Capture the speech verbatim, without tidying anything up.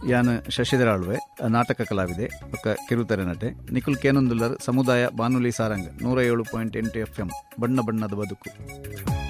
ಯಾನ್ ಶಶಿಧರ ಆಳ್ವೆ ನಾಟಕ ಕಲಾವಿದೆ ಬೊಕ್ಕ ಕಿರುತೆರೆ ನಟೆ. ನಿಖುಲ್ ಕೇನೊಂದುಲ್ಲರ್ ಸಮುದಾಯ ಬಾನುಲಿ ಸಾರಂಗ್ ನೂರ ಏಳು ಪಾಯಿಂಟ್ ಎಂಟು ಎಫ್ ಎಂ ಬಣ್ಣ ಬಣ್ಣದ ಬದುಕು.